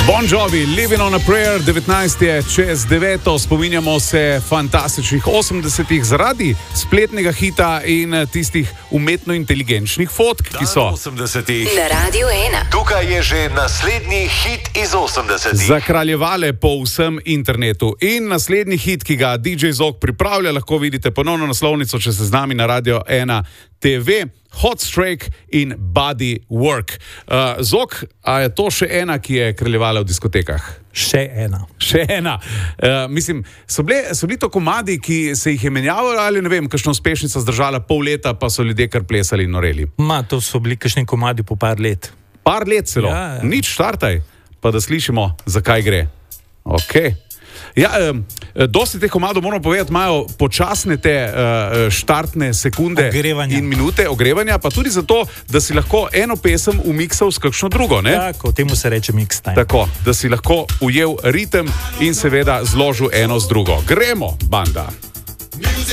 Bon Jovi, Living on a Prayer, 19 je čez 9, spominjamo se fantastičnih 80-ih zaradi spletnega hita in tistih umetno inteligenčnih fotk, ki so 80-ih. Na Radiu 1. Tukaj je že naslednji hit iz 80-ih. zakraljevale po vsem internetu. In naslednji hit, ki ga DJ Zog pripravlja, lahko vidite ponovno naslovnico, če ste z nami na Radio 1 TV. Hot Strike in Body Work. Zog, a je to še ena, ki je kraljevala v diskotekah? Še ena. Še ena. Mislim, so bili to komadi, ki se jih je menjavalo ali ne vem, kakšna uspešnica zdržala pol leta, pa so ljudje kar plesali in noreli? To so bili kakšni komadi po par let. Par let celo? Ja. Nič, štartaj, pa da slišimo, zakaj gre. Ok. Ja, dosti teh komadov, moramo povedati, imajo počasne te štartne sekunde Ogrevanja. in minute ogrevanja, pa tudi zato, da si lahko eno pesem umiksal s kakšno drugo, ne? Tako, temu se reče mix time. Tako, da si lahko ujel ritem in seveda zložil eno z drugo. Gremo, banda!